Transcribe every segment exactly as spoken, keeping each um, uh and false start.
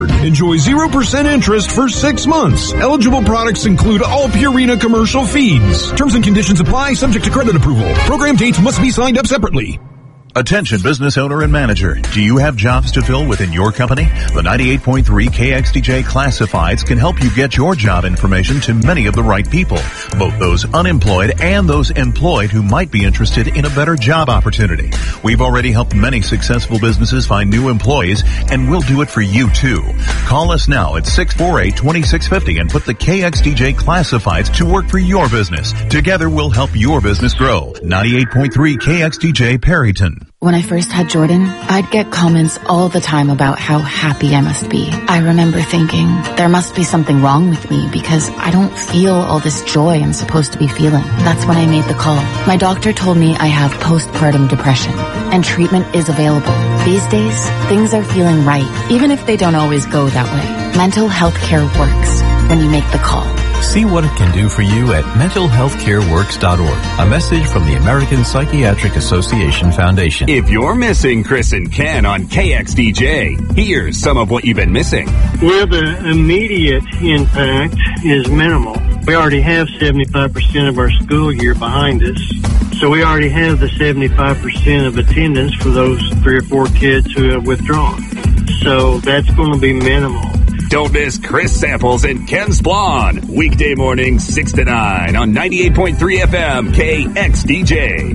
Enjoy zero percent interest for six months. Eligible products include all Purina commercial feeds. Terms and conditions apply, subject to credit approval. Program dates must be signed up separately. Attention business owner and manager. Do you have jobs to fill within your company? The ninety-eight point three K X D J Classifieds can help you get your job information to many of the right people, both those unemployed and those employed who might be interested in a better job opportunity. We've already helped many successful businesses find new employees, and we'll do it for you too. Call us now at six four eight, two six five zero and put the K X D J Classifieds to work for your business. Together we'll help your business grow. ninety-eight point three K X D J Perryton. When I first had Jordan, I'd get comments all the time about how happy I must be. I remember thinking, there must be something wrong with me because I don't feel all this joy I'm supposed to be feeling. That's when I made the call. My doctor told me I have postpartum depression, and treatment is available. These days, things are feeling right, even if they don't always go that way. Mental health care works when you make the call. See what it can do for you at mental health care works dot org. A message from the American Psychiatric Association Foundation. If you're missing Chris and Ken on K X D J, here's some of what you've been missing. Well, the immediate impact is minimal. We already have seventy-five percent of our school year behind us. So we already have the seventy-five percent of attendance for those three or four kids who have withdrawn. So that's going to be minimal. Don't miss Chris Samples and Ken Splon. Weekday mornings, six to nine on ninety-eight point three F M K X D J.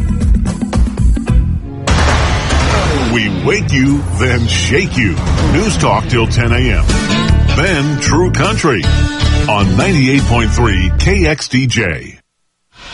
We wake you, then shake you. News Talk till ten a.m. Then True Country on ninety-eight point three K X D J.